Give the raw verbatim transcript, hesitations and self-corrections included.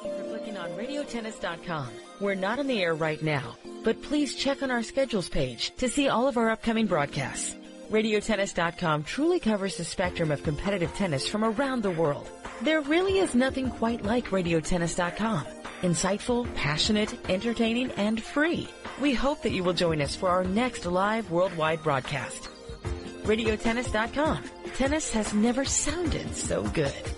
For clicking on radio tennis dot com. We're not on the air right now, but please check on our schedules page to see all of our upcoming broadcasts. radio tennis dot com truly covers the spectrum of competitive tennis from around the world. There really is nothing quite like radio tennis dot com. Insightful, passionate, entertaining, and free. We hope that you will join us for our next live worldwide broadcast. radio tennis dot com. Tennis has never sounded so good.